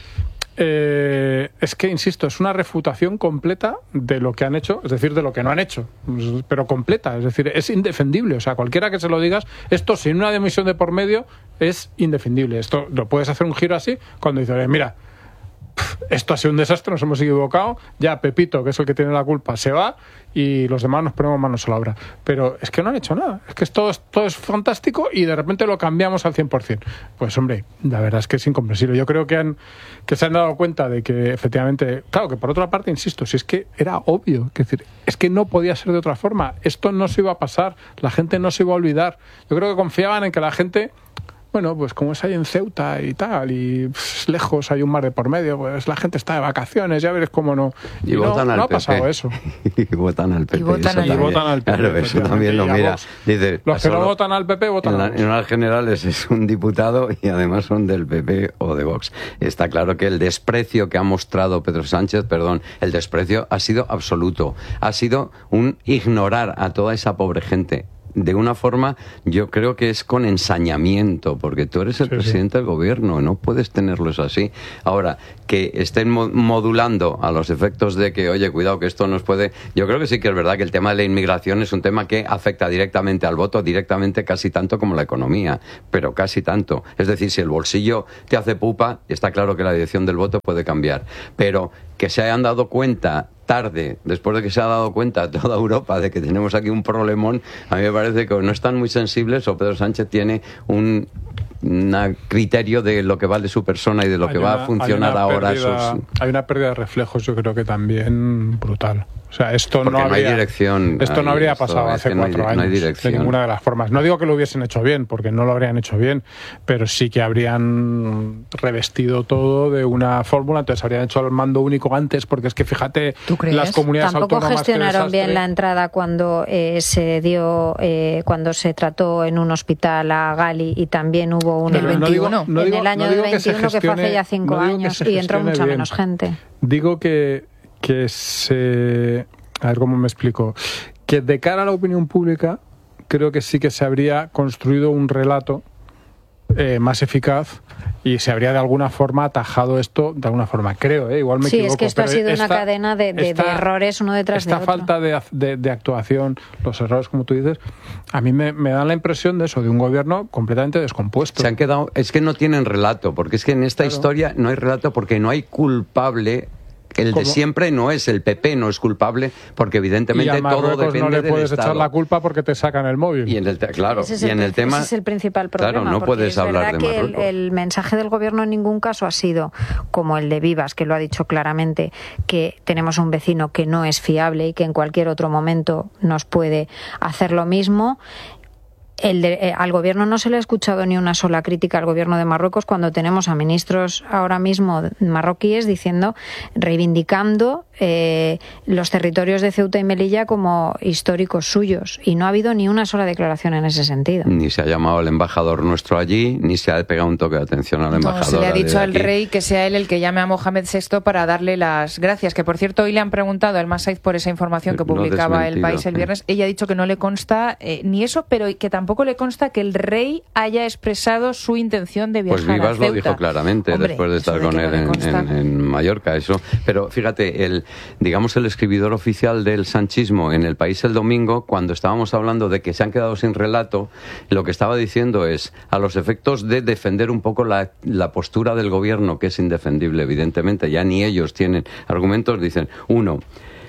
eh, es que, insisto, es una refutación completa de lo que han hecho, es decir, de lo que no han hecho, pero completa, es decir, es indefendible. O sea, cualquiera que se lo digas, esto sin una dimisión de por medio es indefendible. Esto lo puedes hacer un giro así cuando dices, mira, esto ha sido un desastre, nos hemos equivocado, ya Pepito, que es el que tiene la culpa, se va y los demás nos ponemos manos a la obra. Pero es que no han hecho nada, es que todo, es- todo es fantástico y de repente lo cambiamos al cien por ciento. Pues hombre, la verdad es que es incomprensible. Yo creo que, han, que se han dado cuenta de que efectivamente, claro, que por otra parte, insisto, si es que era obvio, es decir, es que no podía ser de otra forma, esto no se iba a pasar, la gente no se iba a olvidar. Yo creo que confiaban en que la gente... Bueno, pues como es ahí en Ceuta y tal, y pff, lejos hay un mar de por medio, pues la gente está de vacaciones, ya veréis cómo no. Y, Y no, votan al no ha P P. pasado eso. Y votan al P P. Y votan eso al- también. Y votan al P P, Claro, eso también lo y a mira. Vox. Dice, Los que no solo- votan al P P votan en, la- a Vox. en unas generales es un diputado y además son del P P o de Vox. Está claro que el desprecio que ha mostrado Pedro Sánchez, perdón, el desprecio ha sido absoluto. Ha sido un ignorar a toda esa pobre gente. de una forma, yo creo que es con ensañamiento, porque tú eres el sí, presidente sí. del gobierno, no puedes tenerlos así. Ahora, que estén modulando a los efectos de que, oye, cuidado que esto nos puede... Yo creo que sí que es verdad que el tema de la inmigración es un tema que afecta directamente al voto, directamente casi tanto como la economía, pero casi tanto. Es decir, si el bolsillo te hace pupa, está claro que la dirección del voto puede cambiar, pero que se hayan dado cuenta tarde, después de que se ha dado cuenta toda Europa de que tenemos aquí un problemón, a mí me parece que no están muy sensibles o Pedro Sánchez tiene un un criterio de lo que vale su persona y de lo hay que una, va a funcionar ahora. Pérdida, sus... Hay una pérdida de reflejos, yo creo que también brutal. O sea, esto Porque no, habría, no hay dirección. Esto no habría pasado esto, hace es cuatro no hay, años, no hay dirección. de ninguna de las formas. No digo que lo hubiesen hecho bien, porque no lo habrían hecho bien, pero sí que habrían revestido todo de una fórmula. Entonces habrían hecho el mando único antes, porque es que fíjate, las comunidades Tampoco autónomas... Tampoco gestionaron bien la entrada cuando eh, se dio, eh, cuando se trató en un hospital a Gali y también hubo una... El veintiuno. No digo, no en digo, el año no del veintiuno, que, que fue hace ya cinco no años y entró mucha bien. menos gente. Digo que, que se... A ver cómo me explico. Que de cara a la opinión pública, creo que sí que se habría construido un relato eh, más eficaz y se habría de alguna forma atajado esto, de alguna forma, creo, ¿eh? Igual me sí, equivoco. Sí, es que esto ha sido esta, una cadena de, de, esta, de errores uno detrás de otro. Esta falta de, de, de actuación, los errores, como tú dices, a mí me, me dan la impresión de eso, de un gobierno completamente descompuesto. Se han quedado, es que no tienen relato, porque es que en esta claro. historia no hay relato porque no hay culpable. El ¿Cómo? de siempre no es, el P P no es culpable, porque evidentemente y a todo depende no le puedes del echar Estado. La culpa porque te sacan el móvil. Y en el, claro, ese es y el, en el tema... Ese es el principal problema. Claro, no puedes es hablar verdad de que Marruecos. El, el mensaje del gobierno en ningún caso ha sido, como el de Vivas, que lo ha dicho claramente, que tenemos un vecino que no es fiable y que en cualquier otro momento nos puede hacer lo mismo. El de, eh, al gobierno no se le ha escuchado ni una sola crítica al gobierno de Marruecos cuando tenemos a ministros ahora mismo marroquíes diciendo, reivindicando eh, los territorios de Ceuta y Melilla como históricos suyos, y no ha habido ni una sola declaración en ese sentido. Ni se ha llamado al embajador nuestro allí, ni se ha pegado un toque de atención al embajador. No, se le ha dicho al aquí. rey que sea él el que llame a Mohamed sexto para darle las gracias, que por cierto hoy le han preguntado al Masaiz por esa información que publicaba no El País el viernes. Ella ha dicho que no le consta eh, ni eso, pero que tampoco Tampoco le consta que el rey haya expresado su intención de viajar pues Vivas a Ceuta. Lo dijo claramente. Hombre, después de estar de con él no en, en, en Mallorca. Eso. Pero fíjate, el, digamos el escribidor oficial del sanchismo en El País el domingo, cuando estábamos hablando de que se han quedado sin relato, lo que estaba diciendo es, a los efectos de defender un poco la, la postura del gobierno, que es indefendible, evidentemente, ya ni ellos tienen argumentos, dicen, uno...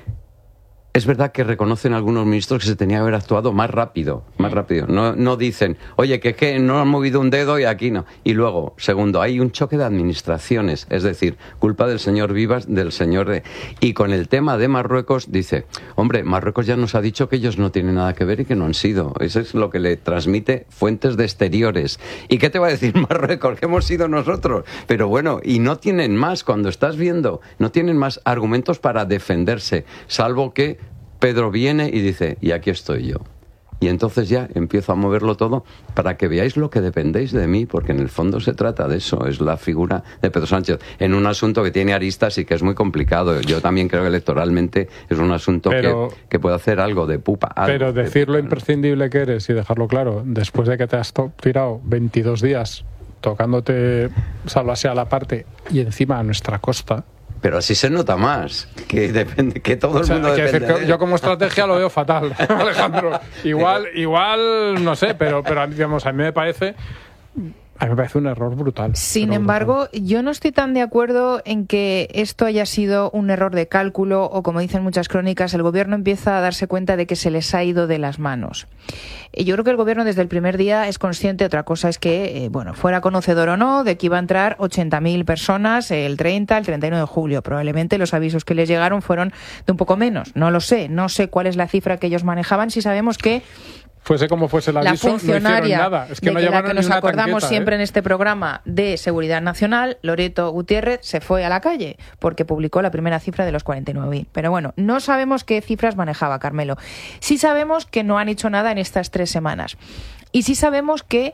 Es verdad que reconocen algunos ministros que se tenía que haber actuado más rápido, más rápido. No, no dicen, oye, que, que no han movido un dedo y aquí no. Y luego, segundo, hay un choque de administraciones, es decir, culpa del señor Vivas, del señor... De... Y con el tema de Marruecos, dice, hombre, Marruecos ya nos ha dicho que ellos no tienen nada que ver y que no han sido. Eso es lo que le transmite fuentes de exteriores. ¿Y qué te va a decir Marruecos? Que hemos sido nosotros. Pero bueno, y no tienen más, cuando estás viendo, no tienen más argumentos para defenderse, salvo que Pedro viene y dice, y aquí estoy yo. Y entonces ya empiezo a moverlo todo para que veáis lo que dependéis de mí, porque en el fondo se trata de eso, es la figura de Pedro Sánchez, en un asunto que tiene aristas y que es muy complicado. Yo también creo que electoralmente es un asunto pero, que, que puede hacer algo de pupa. Algo pero decir de, lo imprescindible que eres y dejarlo claro, después de que te has to- tirado veintidós días tocándote, sálvase a la parte, y encima a nuestra costa... Pero así se nota más, que depende, que todo el o sea, mundo depende decir, de él. Yo como estrategia lo veo fatal, Alejandro. Igual, igual, no sé, pero, pero digamos, a mí me parece... A mí me parece un error brutal. Sin embargo, brutal. Yo no estoy tan de acuerdo en que esto haya sido un error de cálculo o, como dicen muchas crónicas, el gobierno empieza a darse cuenta de que se les ha ido de las manos. Yo creo que el gobierno desde el primer día es consciente, otra cosa es que, eh, bueno, fuera conocedor o no, de que iba a entrar ochenta mil personas el treinta, el treinta y uno de julio. Probablemente los avisos que les llegaron fueron de un poco menos. No lo sé. No sé cuál es la cifra que ellos manejaban. Si sabemos que fuese como fuese el aviso, la funcionaria no nada. Es que de no que la que nos ni una acordamos tanqueta, siempre ¿eh? en este programa de Seguridad Nacional, Loreto Gutiérrez se fue a la calle porque publicó la primera cifra de los cuarenta y nueve mil. Pero bueno, no sabemos qué cifras manejaba Carmelo. Sí sabemos que no han hecho nada en estas tres semanas. Y sí sabemos que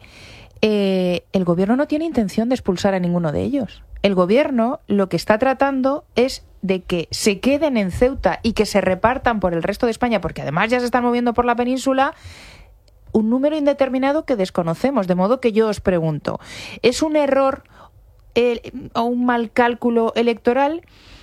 eh, el gobierno no tiene intención de expulsar a ninguno de ellos. El gobierno lo que está tratando es de que se queden en Ceuta y que se repartan por el resto de España, porque además ya se están moviendo por la península, un número indeterminado que desconocemos. De modo que yo os pregunto, ¿es un error eh, o un mal cálculo electoral?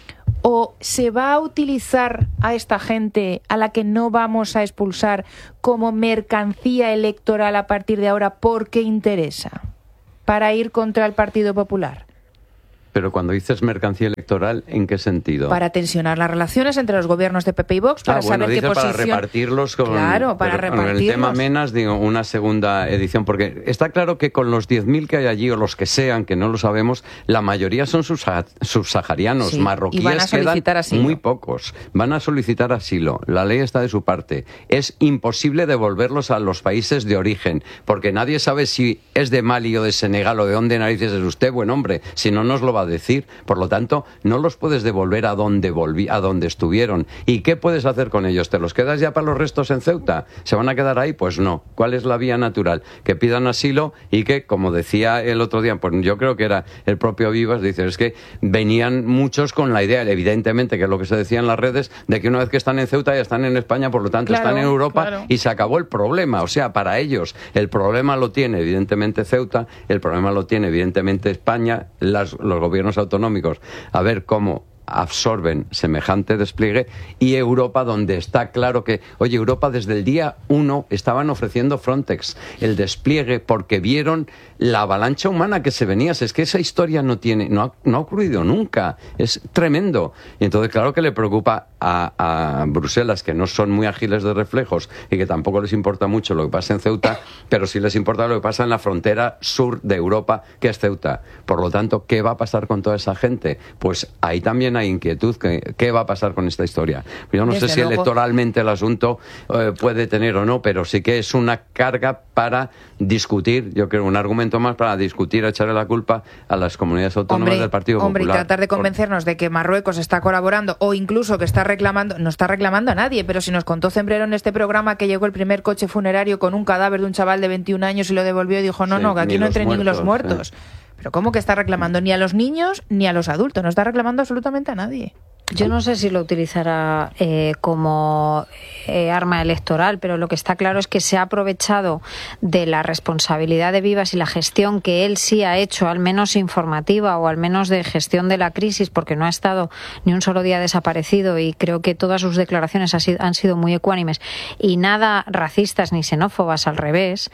¿O se va a utilizar a esta gente a la que no vamos a expulsar como mercancía electoral a partir de ahora porque interesa? ¿Para ir contra el Partido Popular? Pero cuando dices mercancía electoral, ¿en qué sentido? Para tensionar las relaciones entre los gobiernos de P P y Vox, para ah, bueno, saber qué posición... para repartirlos con... Claro, para repartirlos. Con el tema Menas, digo, una segunda edición, porque está claro que con los diez mil que hay allí, o los que sean, que no lo sabemos, la mayoría son subsaharianos, sí, marroquíes, y van a solicitar quedan asilo. Muy pocos. Van a solicitar asilo. La ley está de su parte. Es imposible devolverlos a los países de origen, porque nadie sabe si es de Mali o de Senegal o de dónde narices es usted, buen hombre, si no nos lo va a decir. Por lo tanto, no los puedes devolver a donde volví, a donde estuvieron. ¿Y qué puedes hacer con ellos? ¿Te los quedas ya para los restos en Ceuta? ¿Se van a quedar ahí? Pues no. ¿Cuál es la vía natural? Que pidan asilo y que, como decía el otro día, pues yo creo que era el propio Vivas, dice, es que venían muchos con la idea, evidentemente, que es lo que se decía en las redes, de que una vez que están en Ceuta ya están en España, por lo tanto claro, están en Europa, claro. Y se acabó el problema. O sea, para ellos el problema lo tiene evidentemente Ceuta, el problema lo tiene evidentemente España, las, los gobiernos autonómicos, a ver cómo absorben semejante despliegue, y Europa, donde está claro que, oye, Europa desde el día uno estaban ofreciendo Frontex el despliegue porque vieron la avalancha humana que se venía. Es que esa historia no tiene, no ha, no ha ocurrido nunca, es tremendo. Y entonces claro que le preocupa a, a Bruselas, que no son muy ágiles de reflejos y que tampoco les importa mucho lo que pasa en Ceuta, pero sí les importa lo que pasa en la frontera sur de Europa, que es Ceuta. Por lo tanto, ¿qué va a pasar con toda esa gente? Pues ahí también hay inquietud. ¿Qué, qué va a pasar con esta historia? Yo no Desde sé si luego. electoralmente el asunto eh, puede tener o no, pero sí que es una carga para discutir, yo creo, un argumento más para discutir, echarle la culpa a las comunidades autónomas hombre, del Partido hombre, Popular. Hombre, y tratar de convencernos de que Marruecos está colaborando o incluso que está reclamando, no está reclamando a nadie, pero si nos contó Cembrero en este programa que llegó el primer coche funerario con un cadáver de un chaval de veintiún años y lo devolvió y dijo, no, sí, no, que aquí no entren ni los muertos. Sí. Pero ¿cómo que está reclamando? Ni a los niños ni a los adultos, no está reclamando absolutamente a nadie. Yo no sé si lo utilizará eh, como eh, arma electoral, pero lo que está claro es que se ha aprovechado de la responsabilidad de Vivas y la gestión que él sí ha hecho, al menos informativa o al menos de gestión de la crisis, porque no ha estado ni un solo día desaparecido y creo que todas sus declaraciones han sido muy ecuánimes y nada racistas ni xenófobas, al revés.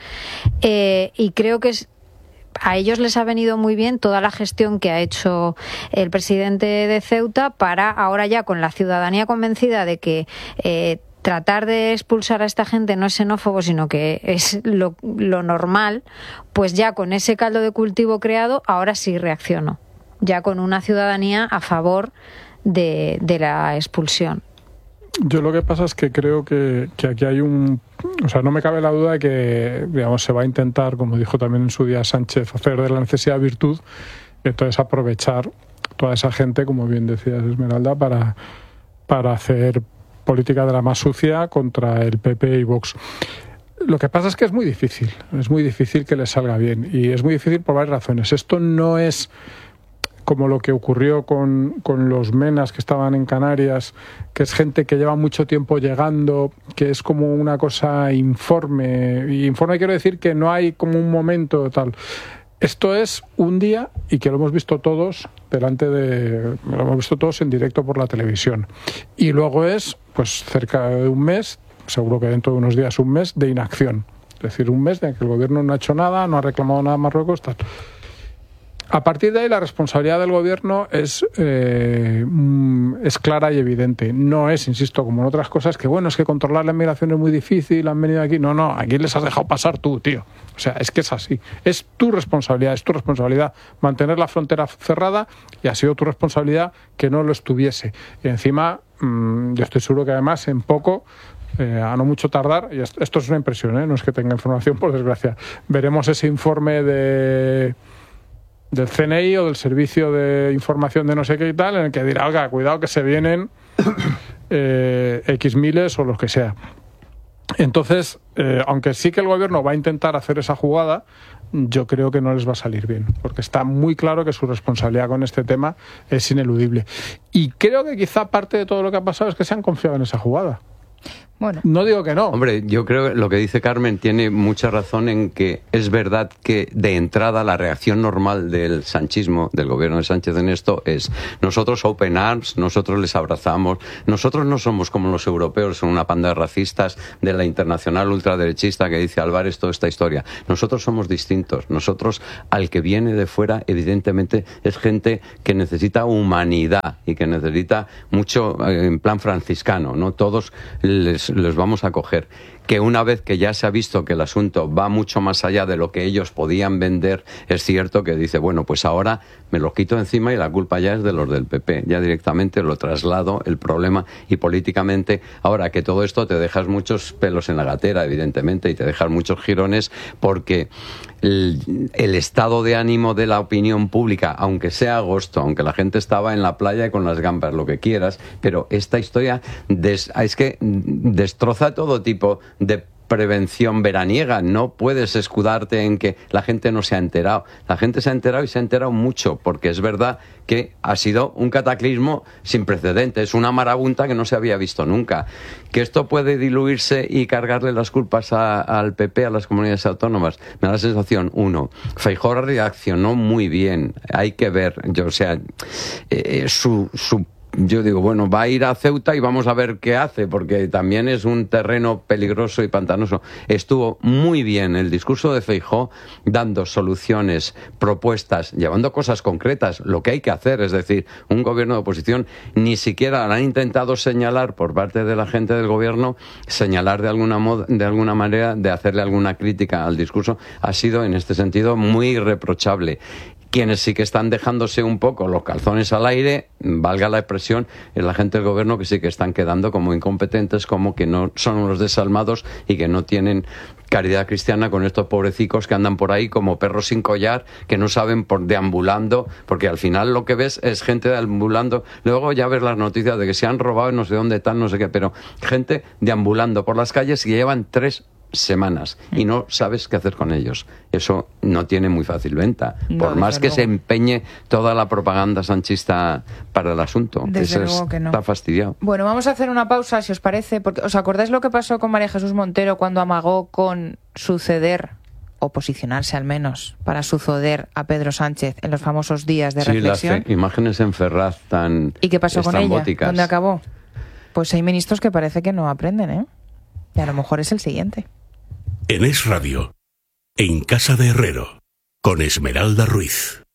Eh, y creo que es a ellos les ha venido muy bien toda la gestión que ha hecho el presidente de Ceuta para ahora ya, con la ciudadanía convencida de que eh, tratar de expulsar a esta gente no es xenófobo, sino que es lo, lo normal, pues ya con ese caldo de cultivo creado, ahora sí reacciono, ya con una ciudadanía a favor de, de la expulsión. Yo lo que pasa es que creo que, que aquí hay un... O sea, no me cabe la duda de que, digamos, se va a intentar, como dijo también en su día Sánchez, hacer de la necesidad virtud, y entonces aprovechar toda esa gente, como bien decías, Esmeralda, para, para hacer política de la más sucia contra el P P y Vox. Lo que pasa es que es muy difícil, es muy difícil que les salga bien, y es muy difícil por varias razones. Esto no es como lo que ocurrió con, con los Menas que estaban en Canarias, que es gente que lleva mucho tiempo llegando, que es como una cosa informe. Y informe quiero decir que no hay como un momento tal. Esto es un día y que lo hemos visto todos delante de... lo hemos visto todos en directo por la televisión. Y luego es, pues, cerca de un mes, seguro que dentro de unos días un mes, de inacción. Es decir, un mes de que el gobierno no ha hecho nada, no ha reclamado nada a Marruecos, tal. A partir de ahí la responsabilidad del gobierno es, eh, es clara y evidente. No es, insisto, como en otras cosas, que bueno, es que controlar la inmigración es muy difícil, han venido aquí. No, no, aquí les has dejado pasar tú, tío. O sea, es que es así. Es tu responsabilidad, es tu responsabilidad mantener la frontera cerrada y ha sido tu responsabilidad que no lo estuviese. Y encima, mmm, yo estoy seguro que además en poco... Eh, a no mucho tardar, y esto, esto es una impresión, ¿eh? No es que tenga información, por desgracia, veremos ese informe de... del C N I o del Servicio de Información de no sé qué y tal, en el que dirá, oiga, cuidado que se vienen eh, X miles o los que sea. Entonces, eh, aunque sí que el gobierno va a intentar hacer esa jugada, yo creo que no les va a salir bien, porque está muy claro que su responsabilidad con este tema es ineludible. Y creo que quizá parte de todo lo que ha pasado es que se han confiado en esa jugada. Bueno. No digo que no. Hombre, yo creo que lo que dice Carmen tiene mucha razón en que es verdad que de entrada la reacción normal del sanchismo, del gobierno de Sánchez en esto, es nosotros open arms, nosotros les abrazamos, nosotros no somos como los europeos, son una panda de racistas de la internacional ultraderechista que dice Álvarez toda esta historia. Nosotros somos distintos. Nosotros, al que viene de fuera, evidentemente es gente que necesita humanidad y que necesita mucho eh, en plan franciscano, ¿no? Todos les los vamos a coger. Que una vez que ya se ha visto que el asunto va mucho más allá de lo que ellos podían vender, es cierto que dice, bueno, pues ahora me lo quito encima y la culpa ya es de los del P P. Ya directamente lo traslado el problema y políticamente, ahora que todo esto te dejas muchos pelos en la gatera, evidentemente, y te dejas muchos jirones porque el, el estado de ánimo de la opinión pública, aunque sea agosto, aunque la gente estaba en la playa y con las gambas, lo que quieras, pero esta historia des, es que destroza todo tipo de prevención veraniega. No puedes escudarte en que la gente no se ha enterado. La gente se ha enterado y se ha enterado mucho, porque es verdad que ha sido un cataclismo sin precedentes, una marabunta que no se había visto nunca. Que esto puede diluirse y cargarle las culpas a, al P P, a las comunidades autónomas. Me da la sensación, uno, Feijóo reaccionó muy bien. Hay que ver, yo, o sea, eh, su, su yo digo, bueno, va a ir a Ceuta y vamos a ver qué hace, porque también es un terreno peligroso y pantanoso. Estuvo muy bien el discurso de Feijóo, dando soluciones, propuestas, llevando cosas concretas, lo que hay que hacer. Es decir, un gobierno de oposición ni siquiera han intentado señalar por parte de la gente del gobierno, señalar de alguna, moda, de alguna manera, de hacerle alguna crítica al discurso. Ha sido, en este sentido, muy irreprochable. Quienes sí que están dejándose un poco los calzones al aire, valga la expresión, es la gente del gobierno que sí que están quedando como incompetentes, como que no son unos desalmados y que no tienen caridad cristiana con estos pobrecicos que andan por ahí como perros sin collar, que no saben por deambulando, porque al final lo que ves es gente deambulando. Luego ya ves las noticias de que se han robado y no sé dónde están, no sé qué, pero gente deambulando por las calles y llevan tres semanas y no sabes qué hacer con ellos. Eso no tiene muy fácil venta, no, por más que luego se empeñe toda la propaganda sanchista para el asunto. Desde Eso luego es, que no. Está fastidiado. Bueno, vamos a hacer una pausa, si os parece, porque ¿os acordáis lo que pasó con María Jesús Montero cuando amagó con suceder o posicionarse al menos para suceder a Pedro Sánchez en los famosos días de sí, reflexión? Las imágenes en Ferraz tan ¿Y qué pasó con ella? Estrambóticas. ¿Dónde acabó? Pues hay ministros que parece que no aprenden, ¿eh? Y a lo mejor es el siguiente. En Es Radio, en Casa de Herrero, con Esmeralda Ruiz.